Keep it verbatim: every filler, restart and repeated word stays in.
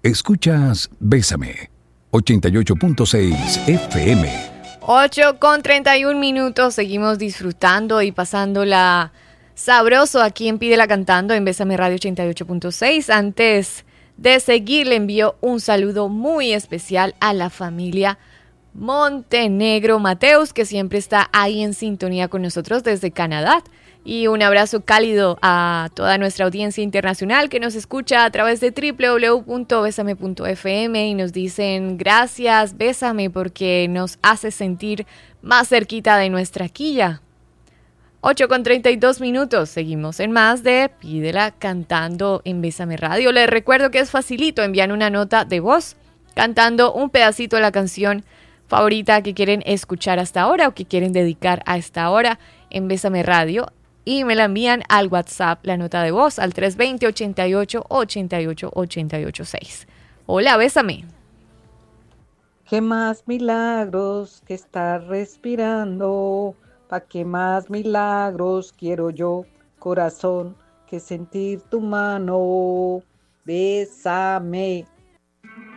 Escuchas Bésame, ochenta y ocho punto seis F M. ocho con treinta y un minutos, seguimos disfrutando y pasándola sabroso aquí en Pídela Cantando en Bésame Radio ochenta y ocho punto seis. Antes de seguir, le envío un saludo muy especial a la familia Montenegro Mateus, que siempre está ahí en sintonía con nosotros desde Canadá. Y un abrazo cálido a toda nuestra audiencia internacional que nos escucha a través de doble u doble u doble u punto bésame punto efe eme y nos dicen gracias, Bésame, porque nos hace sentir más cerquita de nuestra quilla. ocho con treinta y dos minutos, seguimos en más de Pídela Cantando en Bésame Radio. Les recuerdo que es facilito enviar una nota de voz cantando un pedacito de la canción favorita que quieren escuchar hasta ahora o que quieren dedicar a esta hora en Bésame Radio. Y me la envían al WhatsApp, la nota de voz, al tres dos cero, ochenta y ocho, ochenta y ocho, ochenta y ocho seis. Hola, Bésame. ¿Qué más milagros que estar respirando? ¿Pa' qué más milagros quiero yo, corazón, que sentir tu mano? Bésame,